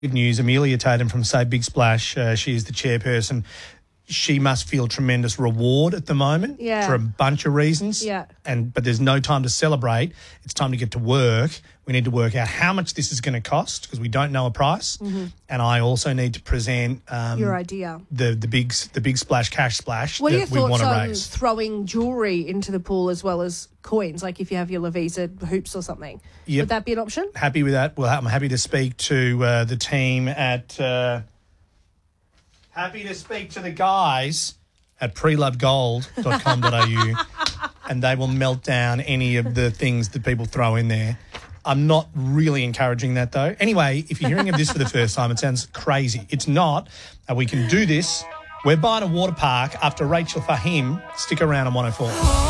Good news, Amelia Tatum from Save Big Splash, she is the chairperson. She must feel tremendous reward at the moment for a bunch of reasons. Yeah. But there's no time to celebrate. It's time to get to work. We need to work out how much this is going to cost because we don't know a price. Mm-hmm. And I also need to present your idea. The big splash, cash splash What are your that we want thoughts to on raise. throwing jewellery into the pool as well as coins, like if you have your Lovisa hoops or something? Yep. Would that be an option? Happy with that. Well, I'm happy to speak to the team at happy to speak to the guys at prelovegold.com.au and they will melt down any of the things that people throw in there. I'm not really encouraging that, though. Anyway, if you're hearing of this for the first time, it sounds crazy. It's not. We can do this. We're buying a water park after Rachel Fahim. Stick around on 104.